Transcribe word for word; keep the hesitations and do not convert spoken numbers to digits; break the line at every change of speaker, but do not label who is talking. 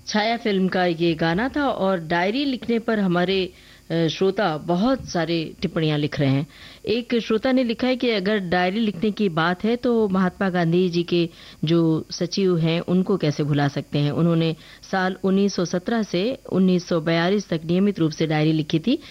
छाया film का ये गाना था और डायरी लिखने पर हमारे अ, श्रोता बहुत सारे टिप्पणियां लिख रहे हैं। एक श्रोता ने लिखा है कि अगर डायरी लिखने की बात है तो महात्मा गांधी जी के जो सचिव हैं उनको कैसे भुला सकते हैं। उन्होंने साल उन्नीस सौ सत्रह से उन्नीस सौ बयालीस तक नियमित रूप से डायरी लिखी थी।